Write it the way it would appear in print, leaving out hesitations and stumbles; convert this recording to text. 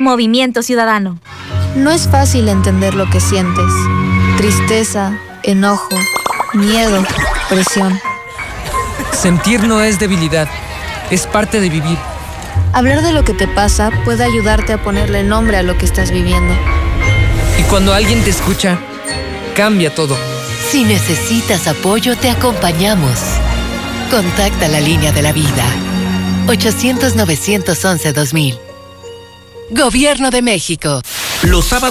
Movimiento Ciudadano. No es fácil entender lo que sientes. Tristeza, enojo, miedo, presión. Sentir no es debilidad, es parte de vivir. Hablar de lo que te pasa puede ayudarte a ponerle nombre a lo que estás viviendo. Y cuando alguien te escucha, cambia todo. Si necesitas apoyo, te acompañamos. Contacta la línea de la vida. 800-911-2000. Gobierno de México. Los sábados